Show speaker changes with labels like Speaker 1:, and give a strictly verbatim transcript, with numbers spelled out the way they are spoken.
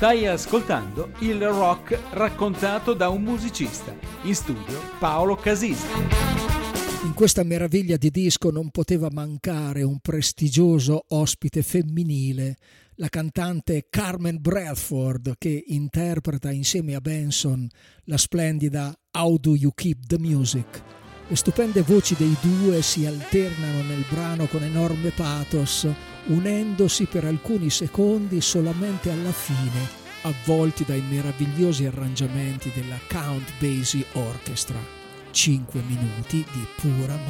Speaker 1: Stai ascoltando il rock raccontato da un musicista. In studio Paolo Casisi.
Speaker 2: In questa meraviglia di disco non poteva mancare un prestigioso ospite femminile, la cantante Carmen Bradford, che interpreta insieme a Benson la splendida How Do You Keep the Music. Le stupende voci dei due si alternano nel brano con enorme pathos, unendosi per alcuni secondi solamente alla fine, avvolti dai meravigliosi arrangiamenti della Count Basie Orchestra. Cinque minuti di pura